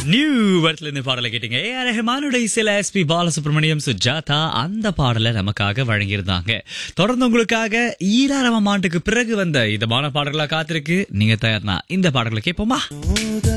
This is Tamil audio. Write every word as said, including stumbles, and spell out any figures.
நியூ படத்துல இருந்து பாடலை கேட்டீங்க. ஏ ஆர் ரஹ்மானுடைய சில எஸ் பி பாலசுப்ரமணியம், சுஜாதா அந்த பாடலை நமக்காக வழங்கியிருந்தாங்க. தொடர்ந்து உங்களுக்காக ஈராயிரம் ஆண்டுக்கு பிறகு வந்த இதமான பாடல்களா காத்திருக்கு. நீங்க தயார்னா இந்த பாடல்களை கேட்போமா?